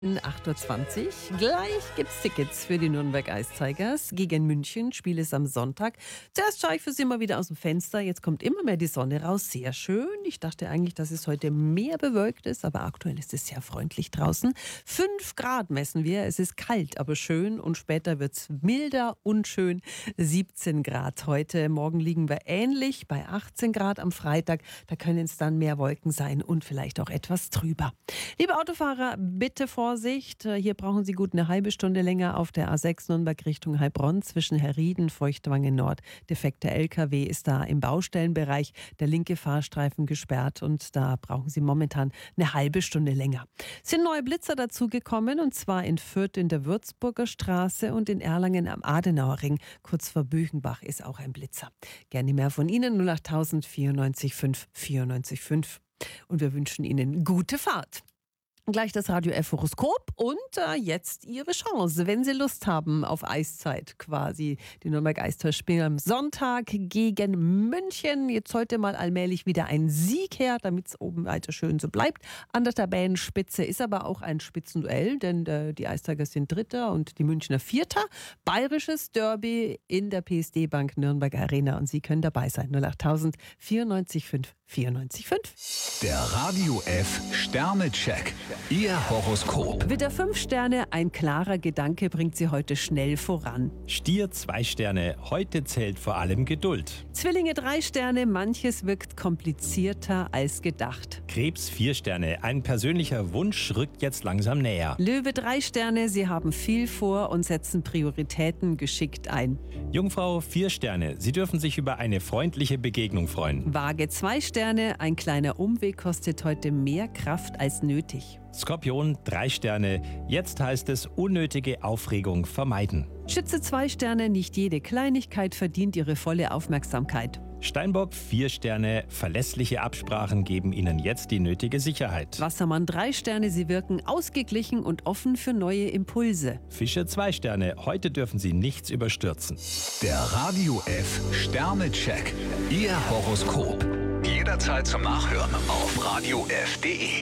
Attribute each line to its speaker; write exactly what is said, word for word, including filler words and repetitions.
Speaker 1: acht Uhr zwanzig. Gleich gibt's Tickets für die Nürnberg Ice Tigers gegen München. Spiel ist am Sonntag. Zuerst schaue ich für Sie mal wieder aus dem Fenster. Jetzt kommt immer mehr die Sonne raus. Sehr schön. Ich dachte eigentlich, dass es heute mehr bewölkt ist, aber aktuell ist es sehr freundlich draußen. Fünf Grad messen wir. Es ist kalt, aber schön. Und später wird's milder und schön. siebzehn Grad heute. Morgen liegen wir ähnlich bei achtzehn Grad am Freitag. Da können es dann mehr Wolken sein und vielleicht auch etwas trüber. Liebe Autofahrer, bitte vor Vorsicht, hier brauchen Sie gut eine halbe Stunde länger auf der A sechs Nürnberg Richtung Heilbronn zwischen Herrieden, Feuchtwangen Nord. Defekter L K W ist da im Baustellenbereich, der linke Fahrstreifen gesperrt und da brauchen Sie momentan eine halbe Stunde länger. Es sind neue Blitzer dazugekommen und zwar in Fürth in der Würzburger Straße und in Erlangen am Adenauerring. Kurz vor Büchenbach ist auch ein Blitzer. Gerne mehr von Ihnen, null acht null null vierundneunzig fünf vierundneunzig fünf. Und wir wünschen Ihnen gute Fahrt. Gleich das Radio F Horoskop und äh, jetzt Ihre Chance, wenn Sie Lust haben auf Eiszeit quasi. Die Nürnberg Ice Tigers spielen am Sonntag gegen München. Jetzt sollte mal allmählich wieder ein Sieg her, damit es oben weiter schön so bleibt. An der Tabellenspitze ist aber auch ein Spitzenduell, denn äh, die Ice Tigers sind Dritter und die Münchner Vierter. Bayerisches Derby in der P S D Bank Nürnberg Arena und Sie können dabei sein. null acht null null vierundneunzig fünf vierundneunzig fünf.
Speaker 2: Der Radio F Sternecheck. Ihr Horoskop.
Speaker 1: Widder fünf Sterne, ein klarer Gedanke bringt Sie heute schnell voran.
Speaker 3: Stier zwei Sterne, heute zählt vor allem Geduld.
Speaker 1: Zwillinge drei Sterne, manches wirkt komplizierter als gedacht.
Speaker 3: Krebs vier Sterne, ein persönlicher Wunsch rückt jetzt langsam näher.
Speaker 1: Löwe drei Sterne, Sie haben viel vor und setzen Prioritäten geschickt ein.
Speaker 3: Jungfrau vier Sterne, Sie dürfen sich über eine freundliche Begegnung freuen.
Speaker 1: Waage zwei Sterne, ein kleiner Umweg kostet heute mehr Kraft als nötig.
Speaker 3: Skorpion drei Sterne, jetzt heißt es unnötige Aufregung vermeiden.
Speaker 1: Schütze zwei Sterne, nicht jede Kleinigkeit verdient Ihre volle Aufmerksamkeit.
Speaker 3: Steinbock vier Sterne, verlässliche Absprachen geben Ihnen jetzt die nötige Sicherheit.
Speaker 1: Wassermann drei Sterne, Sie wirken ausgeglichen und offen für neue Impulse.
Speaker 3: Fische zwei Sterne, heute dürfen Sie nichts überstürzen.
Speaker 2: Der Radio F Sternecheck. Ihr Horoskop. Jederzeit zum Nachhören auf radio f punkt de.